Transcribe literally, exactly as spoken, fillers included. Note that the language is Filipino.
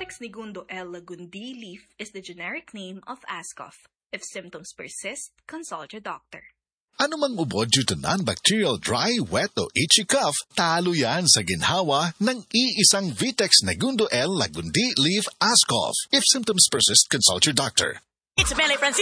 Vitex Negundo L. lagundi leaf is the generic name of Ascof. If symptoms persist, consult your doctor. Ano mang ubo due to non-bacterial dry, wet o itchy cough, talo yan sa ginhawa ng iisang Vitex Negundo L. lagundi leaf Ascof. If symptoms persist, consult your doctor. It's Mele Francisco.